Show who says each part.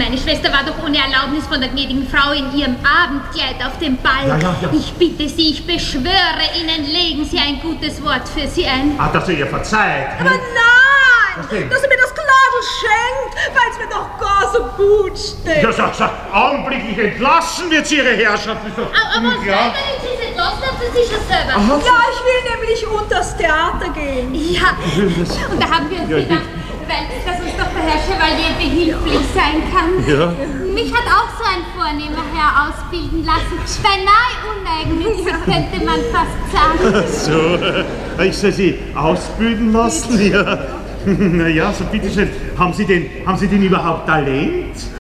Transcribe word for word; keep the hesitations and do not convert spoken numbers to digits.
Speaker 1: Meine Schwester war doch ohne Erlaubnis von der gnädigen Frau in ihrem Abendkleid auf dem Ball.
Speaker 2: Ja, ja, ja.
Speaker 1: Ich bitte Sie, ich beschwöre Ihnen, legen Sie ein gutes Wort für sie ein.
Speaker 2: Ah, dass er ihr verzeiht.
Speaker 3: Aber nein, dass er mir das Gladl schenkt, weil es mir doch gar so gut steht.
Speaker 2: Ja, sag, sag, augenblicklich entlassen wird sie ihre Herrschaft. Ist doch
Speaker 1: Aber, aber was
Speaker 2: ja.
Speaker 1: soll denn jetzt sie entlassen, haben Sie schon selber?
Speaker 2: Aha.
Speaker 3: Ja, ich will nämlich unters Theater gehen.
Speaker 1: Ja, und da haben wir uns
Speaker 2: Ja,
Speaker 1: gedacht, weil, dass uns doch der Herr Chevalier behilflich sein kann.
Speaker 2: Ja.
Speaker 1: Mich hat auch so ein vornehmer Herr ausbilden lassen. Beinahe uneigennützig, könnte man fast sagen.
Speaker 2: So, ich soll Sie ausbilden lassen, ja. Na ja, so bitteschön, haben Sie denn, haben Sie denn überhaupt Talent?